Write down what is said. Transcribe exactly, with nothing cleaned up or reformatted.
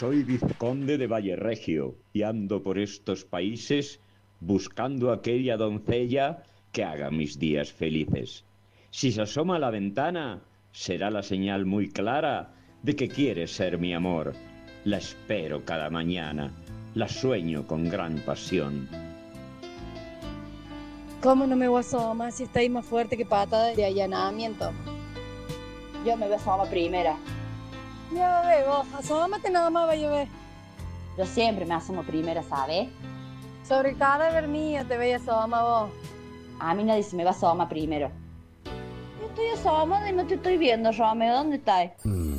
Soy vizconde de Valleregio y ando por estos países buscando aquella doncella que haga mis días felices. Si se asoma a la ventana, será la señal muy clara de que quiere ser mi amor. La espero cada mañana, la sueño con gran pasión. ¿Cómo no me voy a asomar si está ahí más fuerte que pata de allanamiento? Yo me voy a asomar primera. Ya ve vos, asómate nada más, va a llover. Yo siempre me asomo primera, ¿sabes? Sobre el cadáver mío te veis asomar vos. A mí nadie se me va a asomar primero. Yo estoy asomada y no te estoy viendo, Romeo. ¿Dónde estás?